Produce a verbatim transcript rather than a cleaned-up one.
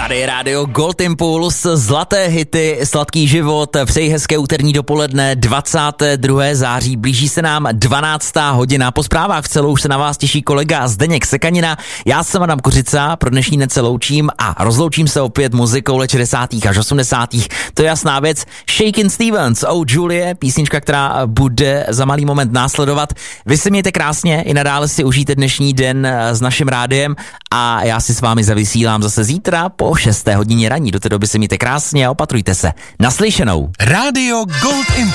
Tady je rádio Gold Impulse, zlaté hity, sladký život, přeji hezké úterní dopoledne, dvacátého druhého září, blíží se nám dvanáctá hodina, po zprávách v celou už se na vás těší kolega Zdeněk Sekanina, já jsem Adam Kořica, pro dnešní den se loučím a rozloučím se opět muzikou let šedesátých až osmdesátých, to je jasná věc, Shakin' Stevens, Oh Julie, písnička, která bude za malý moment následovat, vy se mějte krásně, i nadále si užijte dnešní den s naším rádiem a já si s vámi zavysílám zase zítra po šesté hodině raní. Do té doby se mějte krásně a opatrujte se. Naslyšenou. Rádio Gold Impulse.